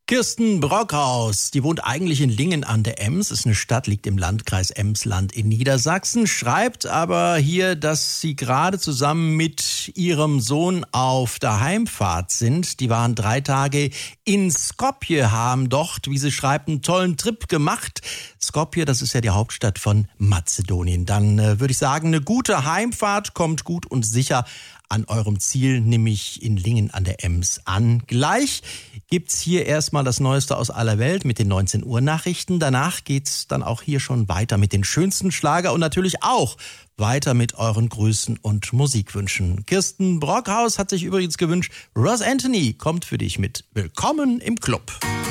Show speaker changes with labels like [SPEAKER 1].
[SPEAKER 1] Kirsten Brockhaus, die wohnt eigentlich in Lingen an der Ems, ist eine Stadt, liegt im Landkreis Emsland in Niedersachsen, schreibt aber hier, dass sie gerade zusammen mit ihrem Sohn auf der Heimfahrt sind. Die waren 3 Tage in Skopje, haben dort, wie sie schreibt, einen tollen Trip gemacht. Skopje, das ist ja die Hauptstadt von Mazedonien. Dann würde ich sagen, eine gute Heimfahrt, kommt gut und sicher an eurem Ziel, nämlich in Lingen an der Ems an. Gleich gibt's hier erstmal das Neueste aus aller Welt mit den 19 Uhr Nachrichten. Danach geht's dann auch hier schon weiter mit den schönsten Schlager und natürlich auch weiter mit euren Grüßen und Musikwünschen. Kirsten Brockhaus hat sich übrigens gewünscht, Ross Anthony kommt für dich mit Willkommen im Club.